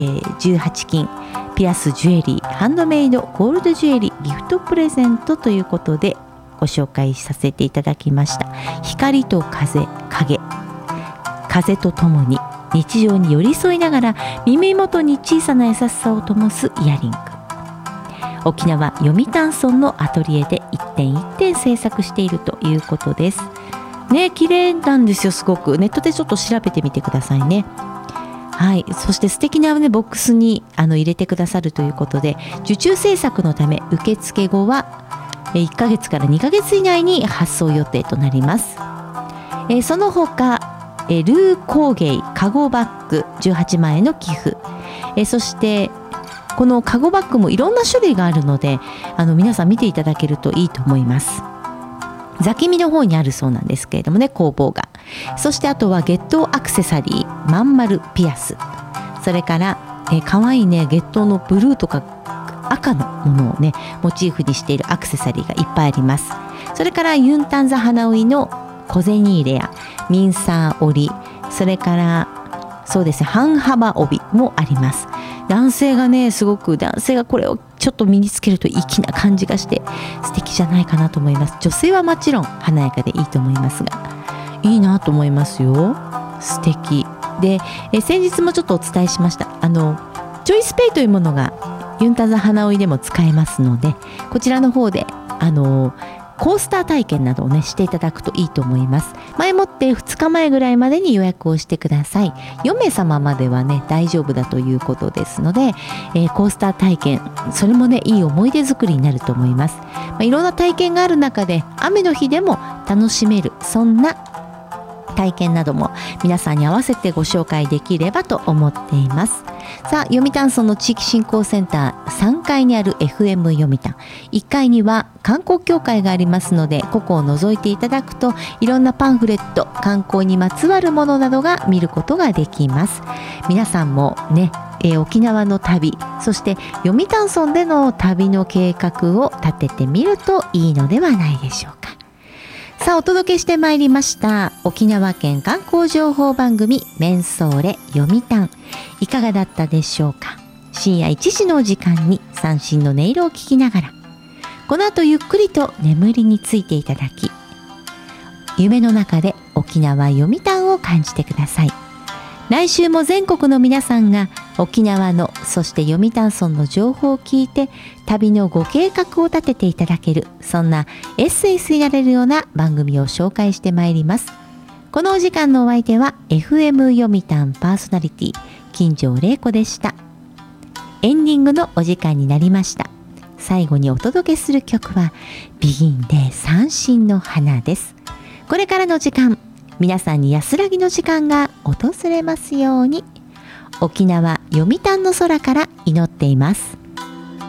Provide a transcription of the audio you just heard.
18金ピアスジュエリーハンドメイドゴールドジュエリーギフトプレゼントということでご紹介させていただきました。光と風とともに日常に寄り添いながら耳元に小さな優しさを灯すイヤリング、沖縄読谷村のアトリエで一点一点制作しているということですね。綺麗なんですよ。すごくネットでちょっと調べてみてくださいね。はい、そして素敵な、ね、ボックスに入れてくださるということで、受注制作のため受付後は1ヶ月から2ヶ月以内に発送予定となります。その他ルー工芸カゴバッグ18万円の寄付、そしてこのカゴバッグもいろんな種類があるので皆さん見ていただけるといいと思います。座気味の方にあるそうなんですけれどもね、工房が。そしてあとは月桃アクセサリーまんまるピアス、それからかわいいね月桃のブルーとか赤のものをねモチーフにしているアクセサリーがいっぱいあります。それからユンタンザ花織の小銭入れやミンサー織り、それからそうですね半幅帯もあります。男性がこれをちょっと身につけると粋な感じがして素敵じゃないかなと思います。女性はもちろん華やかでいいと思いますが、いいなと思いますよ。素敵で、先日もちょっとお伝えしましたチョイスペイというものがユンタザ花織でも使えますので、こちらの方でコースター体験などをねしていただくといいと思います。前もって2日前ぐらいまでに予約をしてください。4名様まではね大丈夫だということですので、コースター体験、それもねいい思い出作りになると思います。いろんな体験がある中で雨の日でも楽しめる、そんな体験なども皆さんに合わせてご紹介できればと思っています。さあ、読谷村の地域振興センター3階にある FM 読谷、1階には観光協会がありますので、ここを覗いていただくといろんなパンフレット、観光にまつわるものなどが見ることができます。皆さんもね、沖縄の旅、そして読谷村での旅の計画を立ててみるといいのではないでしょうか。さあ、お届けしてまいりました沖縄県観光情報番組メンソーレ読谷、いかがだったでしょうか。深夜1時の時間に三線の音色を聞きながら、この後ゆっくりと眠りについていただき、夢の中で沖縄読谷を感じてください。来週も全国の皆さんが沖縄の、そして読谷村の情報を聞いて旅のご計画を立てていただける、そんなエッセンスになれるような番組を紹介してまいります。このお時間のお相手は FM 読谷パーソナリティ金城玲子でした。エンディングのお時間になりました。最後にお届けする曲はビギンで三線の花です。これからの時間、皆さんに安らぎの時間が訪れますように。沖縄読谷の空から祈っています。